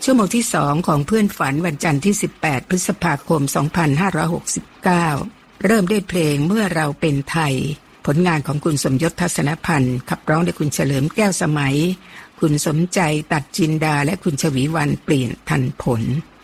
ชั่วโมงที่2ของเพื่อนฝันวันจันทร์ที่18พฤษภาคม2569เริ่มด้วยเพลงเมื่อเราเป็นไทยผลงานของคุณสมยศทัศนพันธ์ขับร้องโดยคุณเฉลิมแก้วสมัยคุณสมใจตัดจินดาและคุณชวีวรรณเปลี่ยนทันผล